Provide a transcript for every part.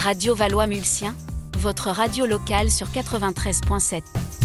Radio Valois-Mulsien, votre radio locale sur 93.7.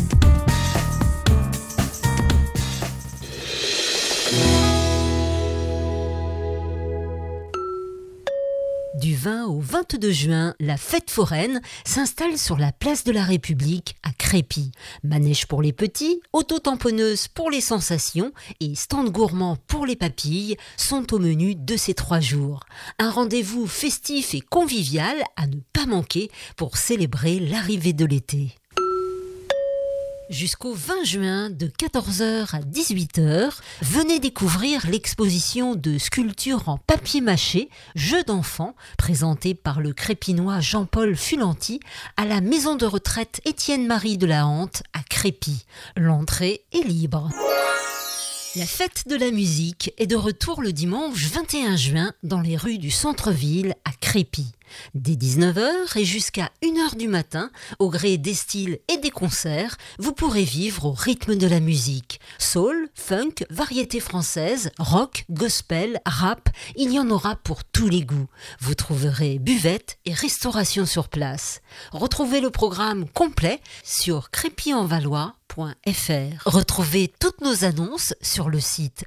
Du 20 au 22 juin, la fête foraine s'installe sur la place de la République à Crépy. Manège pour les petits, auto-tamponneuse pour les sensations et stand gourmand pour les papilles sont au menu de ces 3 jours. Un rendez-vous festif et convivial à ne pas manquer pour célébrer l'arrivée de l'été. Jusqu'au 20 juin, de 14h à 18h, venez découvrir l'exposition de sculptures en papier mâché, jeux d'enfants, présentée par le crépinois Jean-Paul Fulanti à la maison de retraite Étienne-Marie de la Hante à Crépy. L'entrée est libre. La fête de la musique est de retour le dimanche 21 juin dans les rues du centre-ville à Crépy. Dès 19h et jusqu'à 1h du matin, au gré des styles et des concerts, vous pourrez vivre au rythme de la musique. Soul, funk, variété française, rock, gospel, rap, il y en aura pour tous les goûts. Vous trouverez buvette et restauration sur place. Retrouvez le programme complet sur crépyenvalois.fr. Retrouvez toutes nos annonces sur le site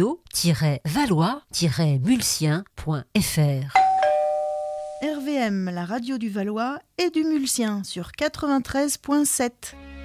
radio-valois-mulsien.fr. RVM, la radio du Valois et du Mulsien sur 93.7.